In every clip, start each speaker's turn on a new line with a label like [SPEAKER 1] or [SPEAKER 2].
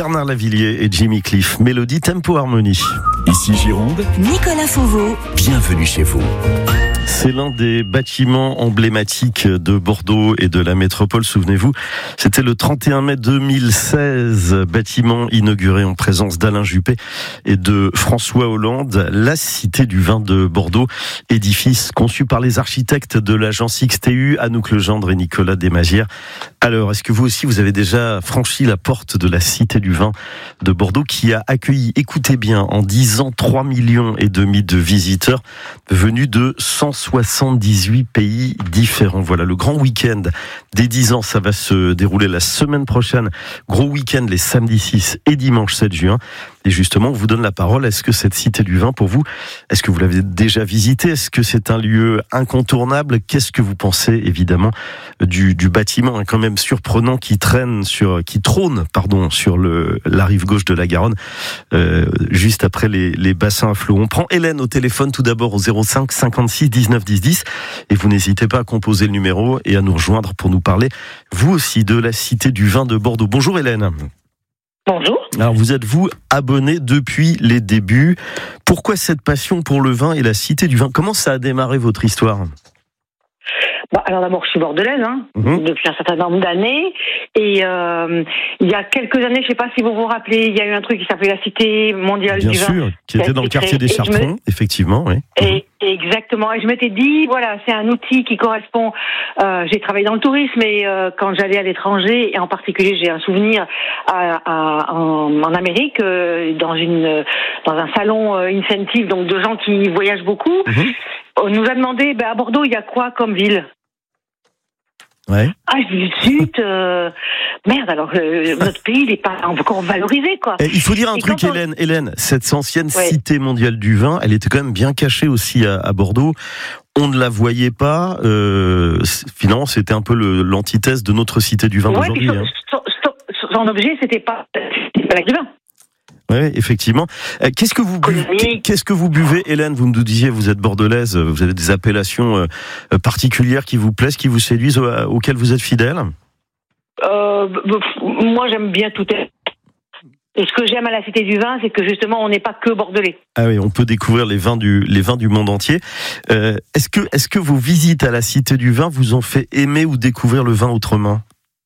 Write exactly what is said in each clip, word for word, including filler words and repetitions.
[SPEAKER 1] Bernard Lavilliers et Jimmy Cliff. Mélodie Tempo Harmonie.
[SPEAKER 2] Ici Gironde,
[SPEAKER 3] Nicolas Fauveau.
[SPEAKER 2] Bienvenue chez vous.
[SPEAKER 1] C'est l'un des bâtiments emblématiques de Bordeaux et de la métropole. Souvenez-vous, c'était le trente et un mai deux mille seize, bâtiment inauguré en présence d'Alain Juppé et de François Hollande, la Cité du Vin de Bordeaux, édifice conçu par les architectes de l'agence X T U, Anouk Legendre et Nicolas Desmagières. Alors, est-ce que vous aussi, vous avez déjà franchi la porte de la Cité du Vin de Bordeaux, qui a accueilli, écoutez bien, en dix ans, trois millions et demi de visiteurs venus de cent soixante-dix-huit pays différents. Voilà, le grand week-end des dix ans, ça va se dérouler la semaine prochaine. Gros week-end les samedis six et dimanche sept juin. Et justement, on vous donne la parole. Est-ce que cette Cité du Vin, pour vous, est-ce que vous l'avez déjà visitée? Est-ce que c'est un lieu incontournable? Qu'est-ce que vous pensez, évidemment, du, du bâtiment, hein, quand même surprenant, qui traîne sur, qui trône, pardon, sur le, la rive gauche de la Garonne, euh, juste après les, les bassins à flot. On prend Hélène au téléphone tout d'abord au zéro cinq cinquante-six dix-neuf dix dix, et vous n'hésitez pas à composer le numéro et à nous rejoindre pour nous parler, vous aussi, de la Cité du Vin de Bordeaux. Bonjour Hélène.
[SPEAKER 4] Bonjour.
[SPEAKER 1] Alors vous êtes vous abonné depuis les débuts. Pourquoi cette passion pour le vin et la Cité du Vin? Comment ça a démarré votre histoire?
[SPEAKER 4] Bah, alors d'abord, je suis bordelaise hein, mmh. depuis un certain nombre d'années. Et euh, il y a quelques années, je ne sais pas si vous vous rappelez, il y a eu un truc qui s'appelait la Cité mondiale
[SPEAKER 1] Bien
[SPEAKER 4] du vin.
[SPEAKER 1] Bien sûr, qui était dans le quartier des Chartrons, me... effectivement. Oui.
[SPEAKER 4] Et, exactement. Et je m'étais dit, voilà, c'est un outil qui correspond. Euh, j'ai travaillé dans le tourisme et euh, quand j'allais à l'étranger, et en particulier, j'ai un souvenir à, à, en, en Amérique, euh, dans une dans un salon euh, incentive, donc de gens qui voyagent beaucoup. Mmh. On nous a demandé, ben, à Bordeaux, il y a quoi comme ville?
[SPEAKER 1] Ouais.
[SPEAKER 4] Ah, je dis, zut, euh, merde, alors euh, notre pays, il n'est pas encore valorisé, quoi.
[SPEAKER 1] Et il faut dire un et truc, on... Hélène, Hélène, cette ancienne ouais. Cité mondiale du vin, elle était quand même bien cachée aussi à, à Bordeaux. On ne la voyait pas. Euh, finalement, c'était un peu le, l'antithèse de notre Cité du vin ouais, d'aujourd'hui. Son,
[SPEAKER 4] hein. son, son, son objet, c'était pas, c'était pas la du vin.
[SPEAKER 1] Oui, effectivement. Qu'est-ce que vous buvez, qu'est-ce que vous buvez, Hélène? Vous nous disiez, vous êtes bordelaise, vous avez des appellations particulières qui vous plaisent, qui vous séduisent, auxquelles vous êtes fidèle? euh,
[SPEAKER 4] Moi, j'aime bien tout. Et ce que j'aime à la Cité du Vin, c'est que justement, on n'est pas que bordelais.
[SPEAKER 1] Ah oui, on peut découvrir les vins du, les vins du monde entier. Euh, est-ce que, est-ce que vos visites à la Cité du Vin vous ont fait aimer ou découvrir le vin autrement?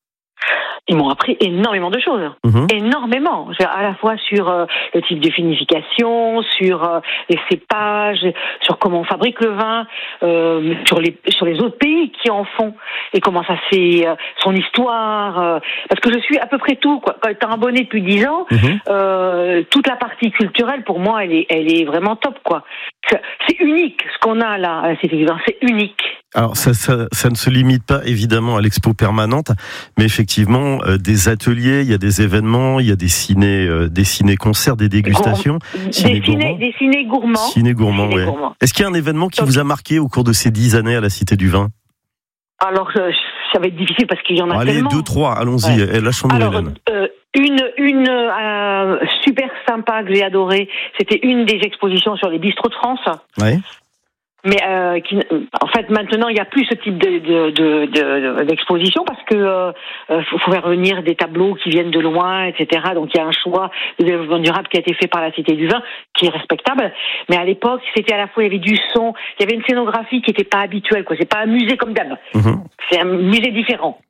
[SPEAKER 4] Ils m'ont appris énormément de choses, mmh. énormément, à la fois sur euh, le type de vinification, sur euh, les cépages, sur comment on fabrique le vin, euh, sur les sur les autres pays qui en font et comment ça se fait, euh, son histoire. Euh, parce que je suis à peu près tout, quoi. Quand étant abonné depuis dix ans, mmh. euh, toute la partie culturelle pour moi, elle est elle est vraiment top, quoi. C'est unique ce qu'on a là à la Cité du Vin, c'est unique.
[SPEAKER 1] Alors ça, ça, ça ne se limite pas évidemment à l'expo permanente, mais effectivement euh, des ateliers, il y a des événements, il y a des ciné, euh, des ciné-concerts, des dégustations,
[SPEAKER 4] Gourm- ciné des, ciné, des ciné gourmands.
[SPEAKER 1] Ciné gourmands, ciné ouais. gourmands. Est-ce qu'il y a un événement qui Donc, vous a marqué au cours de ces dix années à la Cité du Vin?
[SPEAKER 4] Alors euh, ça va être difficile parce qu'il y en a
[SPEAKER 1] Allez,
[SPEAKER 4] tellement.
[SPEAKER 1] Allez, deux, trois, allons-y, ouais. lâchons-nous Hélène.
[SPEAKER 4] Euh, une une euh, super sympa que j'ai adorée, c'était une des expositions sur les bistrots de France.
[SPEAKER 1] Ouais.
[SPEAKER 4] Mais euh, qui, en fait, maintenant, il n'y a plus ce type de, de, de, de, d'exposition parce que euh, faut, faut faire venir des tableaux qui viennent de loin, et cetera. Donc, il y a un choix de développement durable qui a été fait par la Cité du Vin, qui est respectable. Mais à l'époque, c'était à la fois, il y avait du son, il y avait une scénographie qui n'était pas habituelle, quoi. C'est pas un musée comme d'hab. Mmh. C'est un musée différent.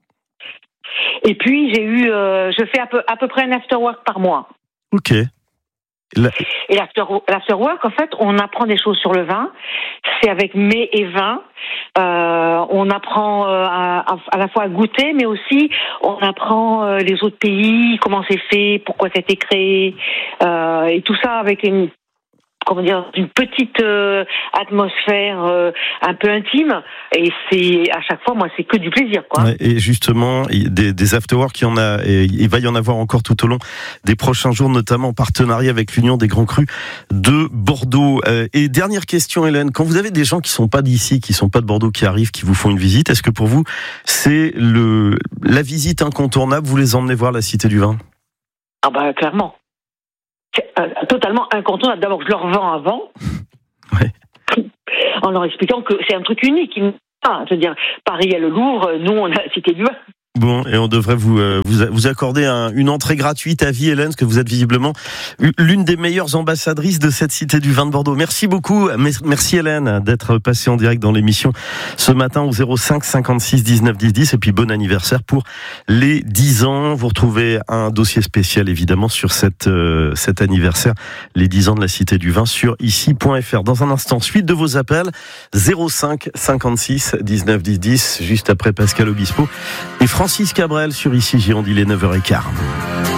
[SPEAKER 4] Et puis, j'ai eu, euh, je fais à peu, à peu près un afterwork par mois.
[SPEAKER 1] Ok. La...
[SPEAKER 4] Et l'after, l'afterwork, en fait, on apprend des choses sur le vin. C'est avec mets et vin. Euh, on apprend euh, à, à la fois à goûter, mais aussi on apprend euh, les autres pays, comment c'est fait, pourquoi ça a été créé, euh, et tout ça avec une comment dire, une petite euh, atmosphère euh, un peu intime, et c'est à chaque fois, moi, c'est que du plaisir, quoi.
[SPEAKER 1] Ouais, et justement, des, des afterworks, il y en a, et il va y en avoir encore tout au long des prochains jours, notamment en partenariat avec l'Union des Grands Crus de Bordeaux. Euh, et dernière question, Hélène, quand vous avez des gens qui sont pas d'ici, qui sont pas de Bordeaux, qui arrivent, qui vous font une visite, est-ce que pour vous, c'est le la visite incontournable, vous les emmenez voir la Cité du Vin?
[SPEAKER 4] Ah bah clairement. C'est euh, totalement incontournable. D'abord, je leur vends avant, ouais. en leur expliquant que c'est un truc unique. Ah, je veux dire, Paris a le Louvre, nous on a la Cité du Vin.
[SPEAKER 1] Bon, et on devrait vous euh, vous, vous accorder un, une entrée gratuite à vie, Hélène, parce que vous êtes visiblement l'une des meilleures ambassadrices de cette cité du vin de Bordeaux. Merci beaucoup, merci Hélène d'être passée en direct dans l'émission ce matin au zéro cinq cinquante-six dix-neuf dix dix, et puis bon anniversaire pour les dix ans. Vous retrouvez un dossier spécial évidemment sur cette, euh, cet anniversaire, les dix ans de la cité du vin, sur ici point f r. Dans un instant, suite de vos appels, zéro cinq cinquante-six dix-neuf dix dix, juste après Pascal Obispo et Francis Cabrel sur Ici Gironde, il est neuf heures quinze.